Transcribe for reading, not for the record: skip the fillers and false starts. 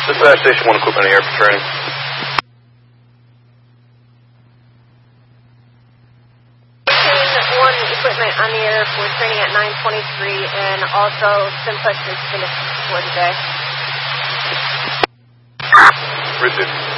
Dispatch Station 1 equipment in the air for training. Station 1 equipment on the air for training at 9:23, and also Simplex is finished for today. Received.